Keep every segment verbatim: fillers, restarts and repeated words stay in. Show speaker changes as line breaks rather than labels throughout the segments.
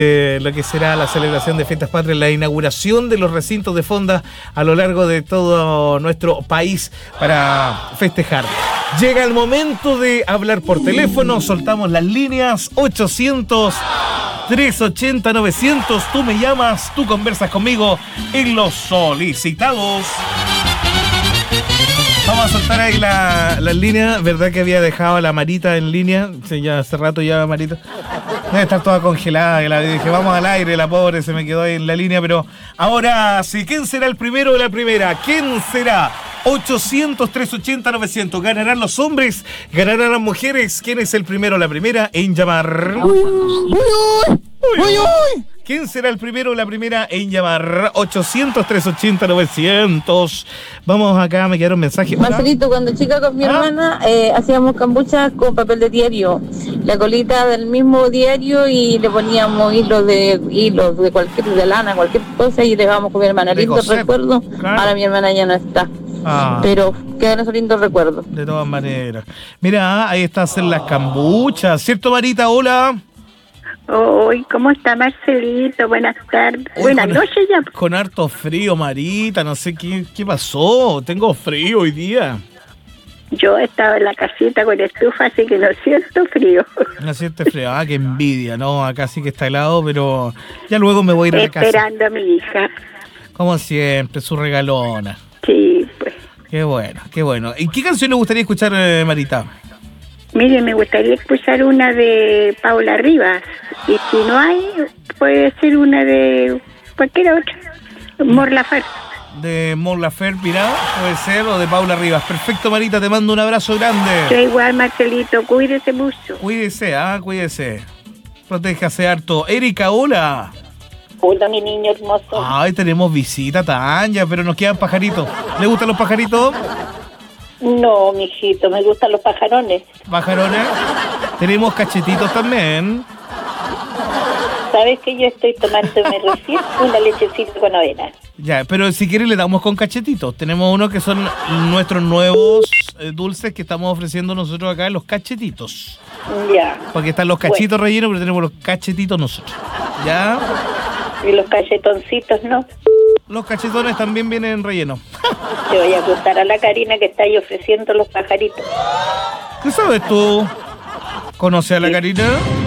Eh, lo que será la celebración de Fiestas Patrias, la inauguración de los recintos de fonda a lo largo de todo nuestro país para festejar. Llega el momento de hablar por teléfono, soltamos las líneas ochocientos, trescientos ochenta, novecientos, tú me llamas, tú conversas conmigo en los solicitados. Vamos a soltar ahí la, la línea, ¿verdad que había dejado a la Marita en línea? Sí, ya hace rato ya Marita. Debe estar toda congelada, y la dije, vamos al aire, la pobre se me quedó ahí en la línea, pero ahora sí, ¿quién será el primero o la primera? ¿Quién será? ochocientos, trescientos ochenta, novecientos. ¿Ganarán los hombres? ¿Ganarán las mujeres? ¿Quién es el primero o la primera en llamar?
Uy, uy, uy, uy, uy.
¿Quién será el primero o la primera en llamar? ochocientos, trescientos ochenta, novecientos. Vamos acá, me quedaron mensajes.
Marcelito, cuando chica con mi ¿Ah? hermana eh, hacíamos kombucha con papel de diario, la colita del mismo diario y le poníamos hilos de hilos de cualquier de lana, cualquier cosa y le dábamos con mi hermana. Lindo recuerdo. Claro. Ahora mi hermana ya no está. Ah. Pero quedan esos lindos recuerdos.
De todas maneras. Mira, ahí está hacer las kombuchas, ¿cierto, Marita? Hola.
Hoy, ¿cómo está Marcelito? Buenas tardes. Hoy Buenas con, noches ya.
Con harto frío, Marita, no sé qué, qué pasó. Tengo frío hoy día.
Yo estaba en la casita con estufa, así que no siento frío.
No siente frío, ah, qué envidia, ¿no? Acá sí que está helado, pero ya luego me voy a ir a la casa.
Esperando a mi hija.
Como siempre, su regalona.
Sí, pues.
Qué bueno, qué bueno. ¿Y qué canción le gustaría escuchar, eh, Marita?
Mire, me gustaría escuchar una de Paula Rivas. Y si no hay, puede ser una de cualquier otra. Mon Laferte.
De Mon Laferte, mira, puede ser, o de Paula Rivas. Perfecto, Marita, te mando un abrazo grande.
Yo igual, Marcelito, cuídese mucho.
Cuídese, ah, cuídese. Protéjase harto. Erika, hola.
Hola, mi niño hermoso.
Ay, tenemos visita, Tanya, pero nos quedan pajaritos. ¿Le gustan los pajaritos?
No, mijito, me gustan los pajarones.
¿Pajarones? Tenemos también.
¿Sabes que yo estoy tomándome recién una lechecita con avena?
Ya, pero si quieres le damos con cachetitos. Tenemos uno que son nuestros nuevos eh, dulces que estamos ofreciendo nosotros acá, los cachetitos.
Ya.
Porque están los cachitos bueno. rellenos, pero tenemos los cachetitos nosotros. ¿Ya?
Y los cachetoncitos, ¿no?
Los cachetones también vienen rellenos.
Te voy a contar a la Karina que está ahí ofreciendo los pajaritos.
¿Qué sabes tú? ¿Conoces a la Karina?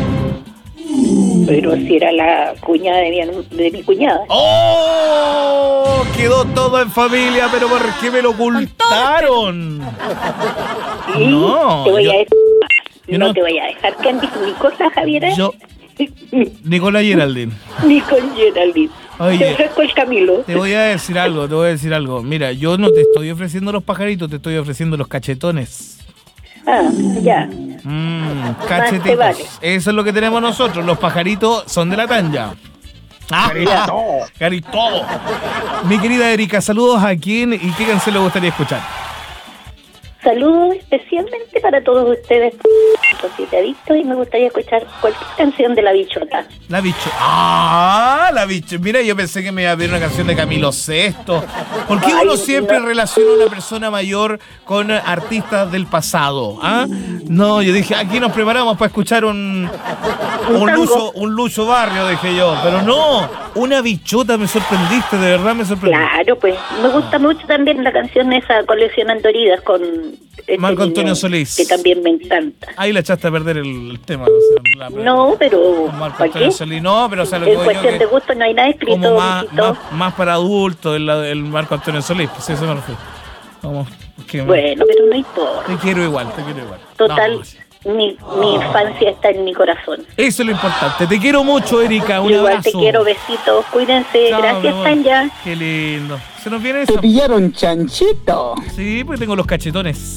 Pero si era la cuñada de mi, de mi cuñada.
¡Oh! Quedó todo en familia, pero ¿por qué me lo ocultaron?
Sí,
no,
te voy
yo,
a decir, no, no te voy a dejar que andes con Nicolás, Javier.
Yo, Nicolás Geraldine.
Nicolás Geraldine.
Oye,
te ofrezco el Camilo.
Te voy a decir algo, te voy a decir algo. Mira, yo no te estoy ofreciendo los pajaritos, te estoy ofreciendo los cachetones.
Ah, ya.
Mmm, cachetitos. Vale. Eso es lo que tenemos nosotros. Los pajaritos son de la Tanya. Ah, carito. Carito. Mi querida Erika, saludos a quién y qué canción le gustaría escuchar.
Saludos especialmente para todos ustedes, cositaditos, y me gustaría escuchar cualquier canción de La Bichota.
La Bichota. Ah, La Bichota. Mira, yo pensé que me iba a pedir una canción de Camilo Sesto. ¿Por qué uno Ay, siempre no. relaciona a una persona mayor con artistas del pasado? ¿Ah? No, yo dije, aquí nos preparamos para escuchar un un Lucho, un Lucho Barrio, dije yo. Pero no, una Bichota, me sorprendiste, de verdad me sorprendiste.
Claro, pues, me gusta mucho también la canción esa, Coleccionando Heridas, con este
Marco Antonio Solís,
que también me encanta.
Ahí le echaste a perder el, el tema.
La, la, no, pero
Marco Antonio Solís, no, pero o sea, lo
en cuestión de gusto no hay nada escrito.
Como más, más, más para adultos el, el Marco Antonio Solís, pues eso me refiero. Como,
que bueno, me, pero no importa.
Te quiero igual, te quiero igual.
Total. No, Mi, mi infancia está en mi corazón.
Eso es lo importante. Te quiero mucho, Erika. Un
Igual
abrazo.
te quiero, besitos. Cuídense. Chao, gracias, Tanya.
Qué lindo. ¿Se nos viene eso?
Te pillaron chanchito.
Sí, pues tengo los cachetones.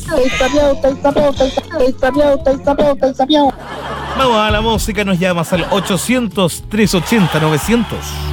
Vamos a la música. Nos llamas al ochocientos, trescientos ochenta, novecientos.